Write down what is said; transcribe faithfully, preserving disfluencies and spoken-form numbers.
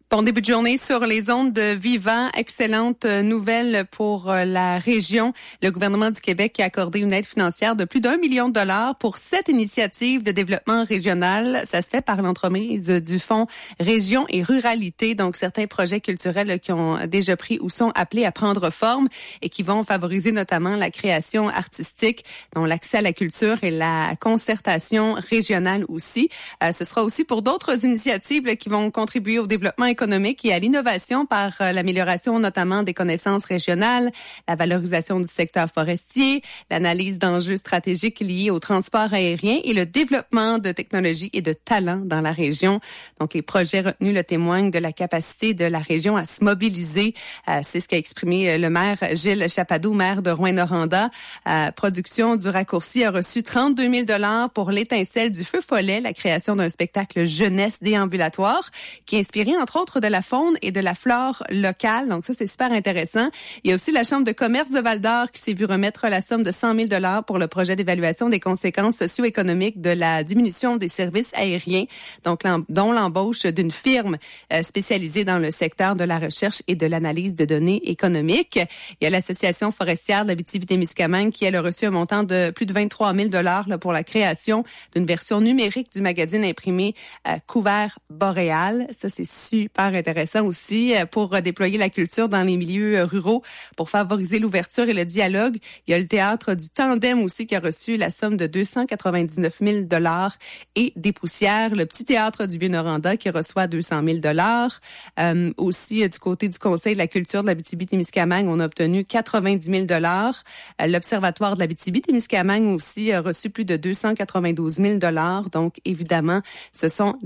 Bon début de journée sur les ondes de Vivant. Excellente nouvelle pour la région. Le gouvernement du Québec a accordé une aide financière de plus d'un million de dollars pour sept initiatives de développement régional. Ça se fait par l'entremise du Fonds Région et Ruralité. Donc, certains projets culturels qui ont déjà pris ou sont appelés à prendre forme et qui vont favoriser notamment la création artistique, dont l'accès à la culture et la concertation régionale aussi. Euh, ce sera aussi pour d'autres initiatives là, qui vont contribuer au développement économique et à l'innovation par euh, l'amélioration notamment des connaissances régionales, la valorisation du secteur forestier, l'analyse d'enjeux stratégiques liés au transport aérien et le développement de technologies et de talents dans la région. Donc, les projets retenus le témoignent de la capacité de la région à se mobiliser. Euh, c'est ce qu'a exprimé le maire Gilles Chapadeau, maire de Rouyn-Noranda. Euh, production du raccourci a reçu trente-deux mille dollars pour l'étincelle du feu follet, la création d'un spectacle jeunesse déambulatoire qui est inspiré entre autres de la faune et de la flore locale. Donc ça, c'est super intéressant. Il y a aussi la Chambre de commerce de Val-d'Or qui s'est vu remettre la somme de cent mille dollars pour le projet d'évaluation des conséquences socio-économiques de la diminution des services aériens, donc dont l'embauche d'une firme euh, spécialisée dans le secteur de la recherche et de l'analyse de données économiques. Il y a l'Association forestière d'Abitibi-Témiscamingue qui, elle, a reçu un montant de plus de vingt-trois mille dollars là, pour la création d'une version numérique du magazine imprimé euh, Couvert Boréal. Ça, c'est super intéressant aussi pour déployer la culture dans les milieux ruraux, pour favoriser l'ouverture et le dialogue. Il y a le théâtre du Tandem aussi qui a reçu la somme de deux cent quatre-vingt-dix-neuf mille dollars et des poussières. Le petit théâtre du Vieux-Noranda qui reçoit deux cent mille dollars. Euh, aussi, du côté du Conseil de la culture de l'Abitibi-Témiscamingue, on a obtenu quatre-vingt-dix mille dollars. L'Observatoire de l'Abitibi-Témiscamingue aussi a reçu plus de deux cent quatre-vingt-douze mille dollars. Donc, évidemment, ce sont